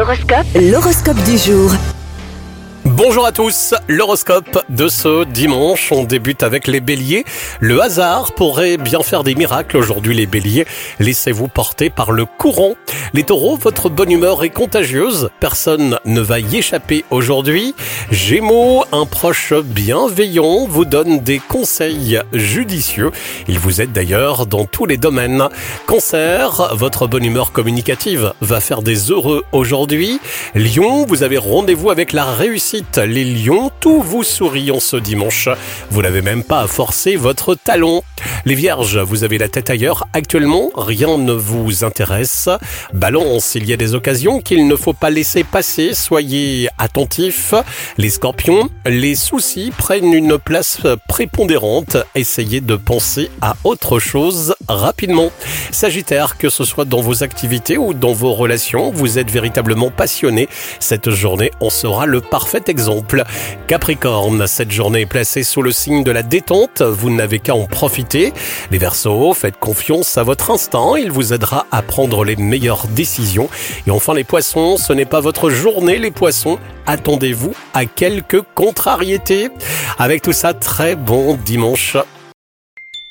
L'horoscope du jour. Bonjour à tous, l'horoscope de ce dimanche, on débute avec les béliers. Le hasard pourrait bien faire des miracles aujourd'hui les béliers, laissez-vous porter par le courant. Les taureaux, votre bonne humeur est contagieuse, personne ne va y échapper aujourd'hui. Gémeaux, un proche bienveillant vous donne des conseils judicieux, il vous aide d'ailleurs dans tous les domaines. Cancer, votre bonne humeur communicative va faire des heureux aujourd'hui. Lion, vous avez rendez-vous avec la réussite. Les lions, tout vous sourit en ce dimanche. Vous n'avez même pas à forcer votre talon. Les vierges, vous avez la tête ailleurs. Actuellement, rien ne vous intéresse. Balance, il y a des occasions qu'il ne faut pas laisser passer. Soyez attentifs. Les scorpions, les soucis prennent une place prépondérante. Essayez de penser à autre chose rapidement. Sagittaire, que ce soit dans vos activités ou dans vos relations, vous êtes véritablement passionné. Cette journée en sera le parfait exemple. Capricorne, cette journée est placée sous le signe de la détente, vous n'avez qu'à en profiter. Les Verseaux, faites confiance à votre instinct, il vous aidera à prendre les meilleures décisions. Et enfin les Poissons, ce n'est pas votre journée les Poissons, attendez-vous à quelques contrariétés. Avec tout ça, très bon dimanche.